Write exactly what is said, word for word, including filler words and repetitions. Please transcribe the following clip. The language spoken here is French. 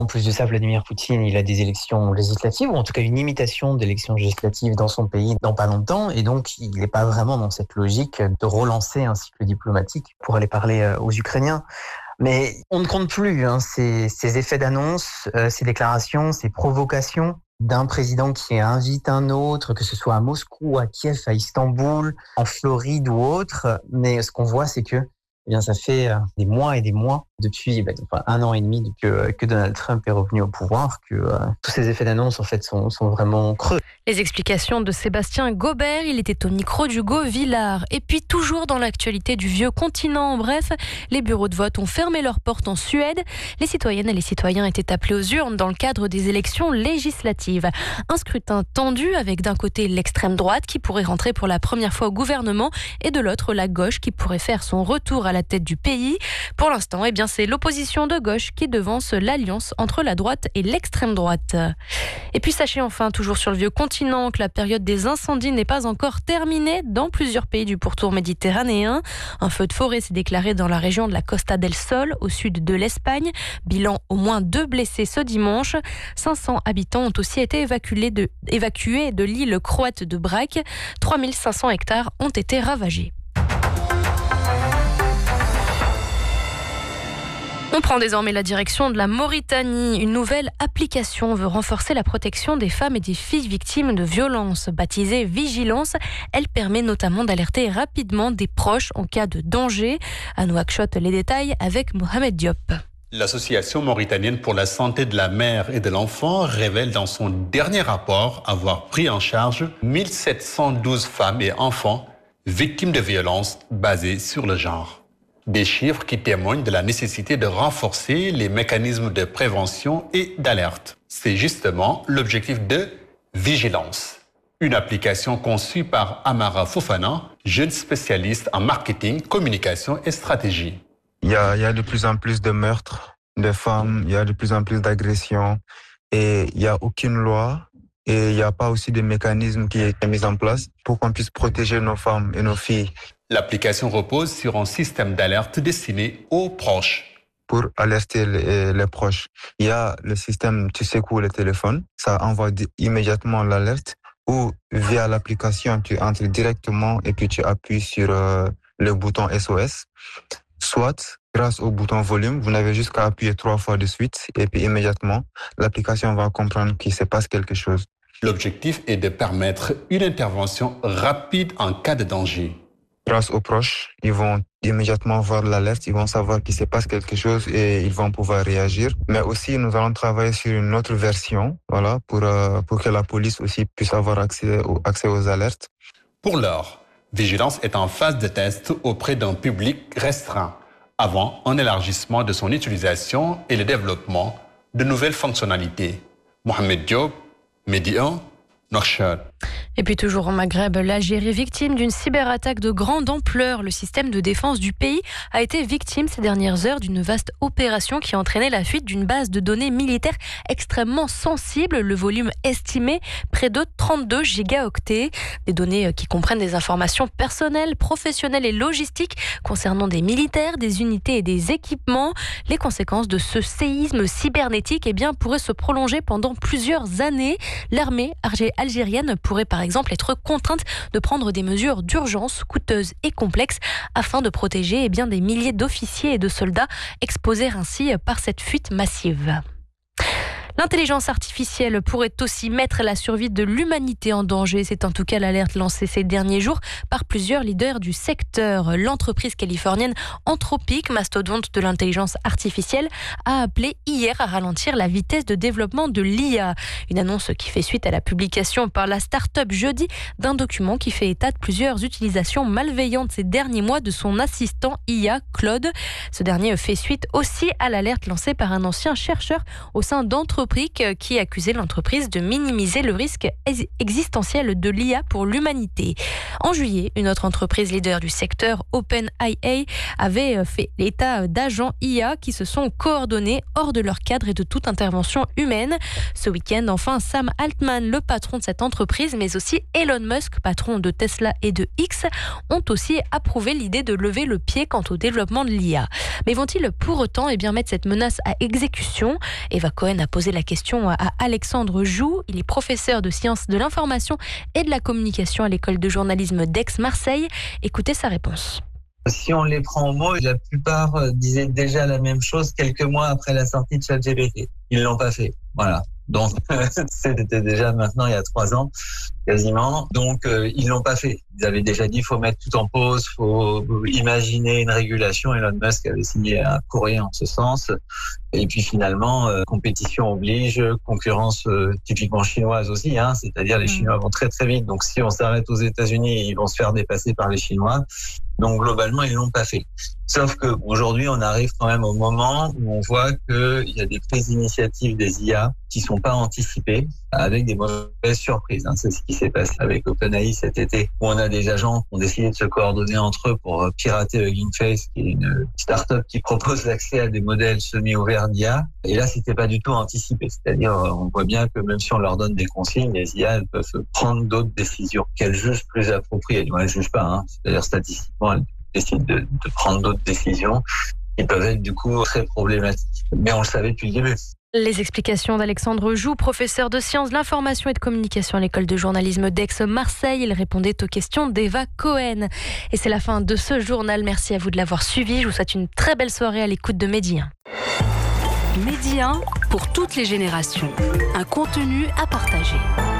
En plus de ça, Vladimir Poutine, il a des élections législatives, ou en tout cas une imitation d'élections législatives dans son pays dans pas longtemps, et donc il n'est pas vraiment dans cette logique de relancer un cycle diplomatique pour aller parler aux Ukrainiens. Mais on ne compte plus hein, ces, ces effets d'annonce, euh, ces déclarations, ces provocations d'un président qui invite un autre, que ce soit à Moscou, à Kiev, à Istanbul, en Floride ou autre. Mais ce qu'on voit, c'est que eh bien, ça fait des mois et des mois, depuis ben, enfin, un an et demi que, que Donald Trump est revenu au pouvoir, que euh, tous ces effets d'annonce en fait, sont, sont vraiment creux. Les explications de Sébastien Gobert, il était au micro d'Hugo Villard. Et puis toujours dans l'actualité du vieux continent, bref, les bureaux de vote ont fermé leurs portes en Suède. Les citoyennes et les citoyens étaient appelés aux urnes dans le cadre des élections législatives. Un scrutin tendu avec d'un côté l'extrême droite qui pourrait rentrer pour la première fois au gouvernement et de l'autre la gauche qui pourrait faire son retour à la tête du pays. Pour l'instant, eh bien, c'est l'opposition de gauche qui devance l'alliance entre la droite et l'extrême droite. Et puis sachez enfin, toujours sur le vieux continent, que la période des incendies n'est pas encore terminée dans plusieurs pays du pourtour méditerranéen. Un feu de forêt s'est déclaré dans la région de la Costa del Sol, au sud de l'Espagne. Bilan, au moins deux blessés ce dimanche. cinq cents habitants ont aussi été évacués de, évacués de l'île croate de Brac. trois mille cinq cents hectares ont été ravagés. On prend désormais la direction de la Mauritanie. Une nouvelle application veut renforcer la protection des femmes et des filles victimes de violences. Baptisée Vigilance, elle permet notamment d'alerter rapidement des proches en cas de danger. À Nouakchott, les détails avec Mohamed Diop. L'Association mauritanienne pour la santé de la mère et de l'enfant révèle dans son dernier rapport avoir pris en charge mille sept cent douze femmes et enfants victimes de violences basées sur le genre. Des chiffres qui témoignent de la nécessité de renforcer les mécanismes de prévention et d'alerte. C'est justement l'objectif de Vigilance, une application conçue par Amara Fofana, jeune spécialiste en marketing, communication et stratégie. Il y a, il y a de plus en plus de meurtres de femmes, il y a de plus en plus d'agressions et il n'y a aucune loi et il n'y a pas aussi de mécanisme qui est mis en place pour qu'on puisse protéger nos femmes et nos filles. L'application repose sur un système d'alerte destiné aux proches. Pour alerter les, les proches, il y a le système tu secoues le téléphone, ça envoie immédiatement l'alerte ou via l'application tu entres directement et puis tu appuies sur euh, le bouton S O S. Soit, grâce au bouton volume, vous n'avez juste qu'à appuyer trois fois de suite et puis immédiatement, l'application va comprendre qu'il se passe quelque chose. L'objectif est de permettre une intervention rapide en cas de danger. Grâce aux proches, ils vont immédiatement voir l'alerte, ils vont savoir qu'il se passe quelque chose et ils vont pouvoir réagir. Mais aussi, nous allons travailler sur une autre version, voilà, pour, euh, pour que la police aussi puisse avoir accès, au, accès aux alertes. Pour l'heure, Vigilance est en phase de test auprès d'un public restreint, avant un élargissement de son utilisation et le développement de nouvelles fonctionnalités. Mohamed Diop, Medi un, Nouakchott. Et puis toujours au Maghreb, l'Algérie victime d'une cyberattaque de grande ampleur. Le système de défense du pays a été victime ces dernières heures d'une vaste opération qui a entraîné la fuite d'une base de données militaire extrêmement sensible. Le volume estimé près de trente-deux gigaoctets. Des données qui comprennent des informations personnelles, professionnelles et logistiques concernant des militaires, des unités et des équipements. Les conséquences de ce séisme cybernétique eh bien, pourraient se prolonger pendant plusieurs années. L'armée algérienne pourrait par exemple être contrainte de prendre des mesures d'urgence coûteuses et complexes afin de protéger eh bien, des milliers d'officiers et de soldats exposés ainsi par cette fuite massive. L'intelligence artificielle pourrait aussi mettre la survie de l'humanité en danger. C'est en tout cas l'alerte lancée ces derniers jours par plusieurs leaders du secteur. L'entreprise californienne Anthropic, mastodonte de l'intelligence artificielle, a appelé hier à ralentir la vitesse de développement de l'I A. Une annonce qui fait suite à la publication par la start-up jeudi d'un document qui fait état de plusieurs utilisations malveillantes ces derniers mois de son assistant I A, Claude. Ce dernier fait suite aussi à l'alerte lancée par un ancien chercheur au sein d'Anthropic Anthropic qui accusait l'entreprise de minimiser le risque existentiel de l'I A pour l'humanité. En juillet, une autre entreprise leader du secteur, OpenAI, avait fait l'état d'agents I A qui se sont coordonnés hors de leur cadre et de toute intervention humaine. Ce week-end, enfin, Sam Altman, le patron de cette entreprise, mais aussi Elon Musk, patron de Tesla et de X, ont aussi approuvé l'idée de lever le pied quant au développement de l'I A. Mais vont-ils pour autant eh bien, mettre cette menace à exécution ? Eva Cohen a posé la question à Alexandre Joux. Il est professeur de sciences de l'information et de la communication à l'école de journalisme d'Aix-Marseille. Écoutez sa réponse. Si on les prend au mot, la plupart disaient déjà la même chose quelques mois après la sortie de ChatGPT. Ils l'ont pas fait. Voilà. Donc, c'était déjà maintenant il y a trois ans, quasiment. Donc, euh, ils l'ont pas fait. Ils avaient déjà dit, faut mettre tout en pause, faut imaginer une régulation. Elon Musk avait signé un courrier en ce sens. Et puis finalement, euh, compétition oblige, concurrence euh, typiquement chinoise aussi, hein, c'est-à-dire les Chinois vont très très vite. Donc, si on s'arrête aux États-Unis, ils vont se faire dépasser par les Chinois. Donc, globalement, ils l'ont pas fait. Sauf que aujourd'hui, on arrive quand même au moment où on voit qu'il y a des prises d'initiative des I A qui sont pas anticipées, avec des mauvaises surprises. Hein. C'est ce qui s'est passé avec OpenAI cet été, où on a des agents qui ont décidé de se coordonner entre eux pour pirater Hugging Face, qui est une start-up qui propose l'accès à des modèles semi-ouverts d'I A. Et là, c'était pas du tout anticipé. C'est-à-dire, on voit bien que même si on leur donne des consignes, les I A, elles peuvent prendre d'autres décisions qu'elles jugent plus appropriées. Moi, elles ne jugent pas. Hein. C'est-à-dire, statistiquement, elles décident de, de prendre d'autres décisions qui peuvent être du coup très problématiques. Mais on le savait depuis le début. Les explications d'Alexandre Joux, professeur de sciences de l'information et de communication à l'école de journalisme d'Aix-Marseille. Il répondait aux questions d'Eva Cohen. Et c'est la fin de ce journal. Merci à vous de l'avoir suivi. Je vous souhaite une très belle soirée à l'écoute de Medi un. Medi un pour toutes les générations. Un contenu à partager.